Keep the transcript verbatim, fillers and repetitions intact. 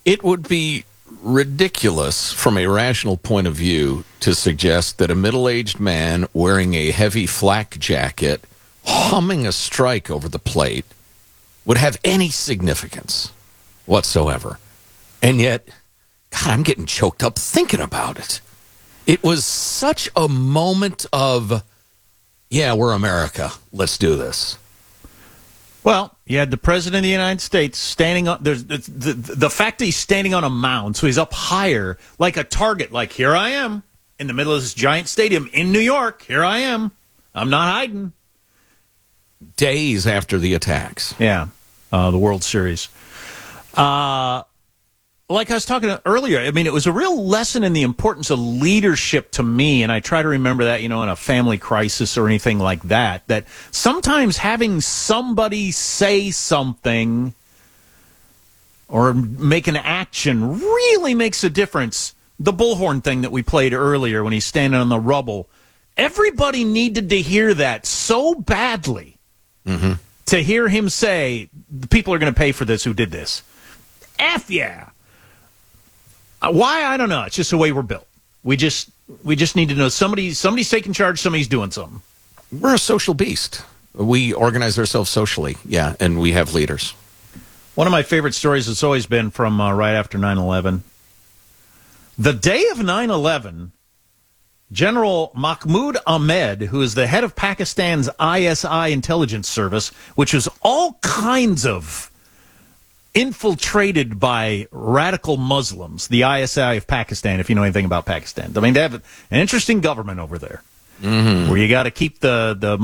It would be ridiculous from a rational point of view to suggest that a middle-aged man wearing a heavy flak jacket humming a strike over the plate would have any significance whatsoever. And yet, God, I'm getting choked up thinking about it. It was such a moment of, yeah, we're America. Let's do this. Well, you had the President of the United States standing on, there's the, the, the fact that he's standing on a mound, so he's up higher, like a target, like, here I am, in the middle of this giant stadium in New York. Here I am. I'm not hiding. Days after the attacks. Yeah, uh, the World Series. Uh, like I was talking earlier, I mean, it was a real lesson in the importance of leadership to me, and I try to remember that, you know, in a family crisis or anything like that, that sometimes having somebody say something or make an action really makes a difference. The bullhorn thing that we played earlier when he's standing on the rubble, everybody needed to hear that so badly. Mm-hmm. To hear him say, the people are going to pay for this who did this. F yeah. Uh, why? I don't know. It's just the way we're built. We just we just need to know somebody, somebody's taking charge, somebody's doing something. We're a social beast. We organize ourselves socially, yeah, and we have leaders. One of my favorite stories has always been from uh, right after nine eleven. The day of nine eleven, General Mahmoud Ahmed, who is the head of Pakistan's I S I intelligence service, which was all kinds of infiltrated by radical Muslims, the I S I of Pakistan, if you know anything about Pakistan. I mean, they have an interesting government over there, mm-hmm. where you got to keep the, the